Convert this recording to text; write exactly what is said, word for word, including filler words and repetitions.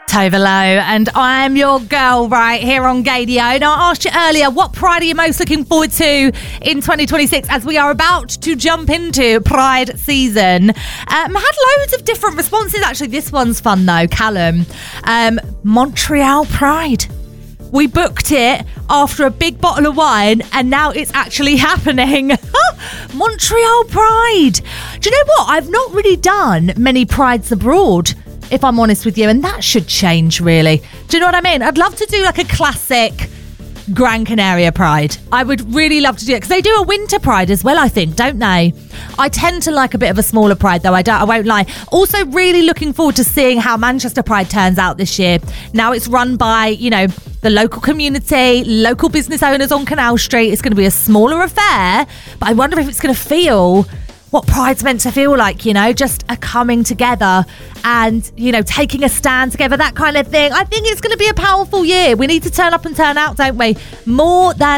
Tova Lo, and I'm your girl right here on Gaydio. Now, I asked you earlier, what Pride are you most looking forward to in twenty twenty-six as we are about to jump into Pride season? Um, I had loads of different responses, actually. This one's fun, though, Callum. Um, Montreal Pride. We booked it after a big bottle of wine, and now it's actually happening. Montreal Pride. Do you know what? I've not really done many Prides abroad, if I'm honest with you, and that should change, really. Do you know what I mean? I'd love to do like a classic Gran Canaria Pride. I would really love to do it, because they do a winter Pride as well, I think, don't they? I tend to like a bit of a smaller Pride, though. I don't. I won't lie. Also, really looking forward to seeing how Manchester Pride turns out this year. Now it's run by, you know, the local community, local business owners on Canal Street. It's going to be a smaller affair, but I wonder if it's going to feel what Pride's meant to feel like, you know, just a coming together and, you know, taking a stand together, that kind of thing. I think it's going to be a powerful year. We need to turn up and turn out, don't we? More than